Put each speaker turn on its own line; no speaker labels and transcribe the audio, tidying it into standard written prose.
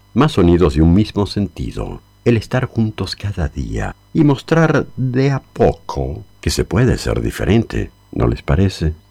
más sonidos de un mismo sentido, el estar juntos cada día y mostrar de a poco que se puede ser diferente, ¿no les parece?